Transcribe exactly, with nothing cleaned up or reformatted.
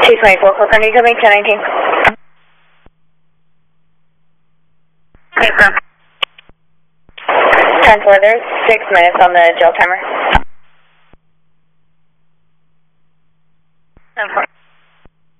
two twenty-four, call center, you coming, ten nineteen. Yes, sir. ten four, there's six minutes on the gel timer.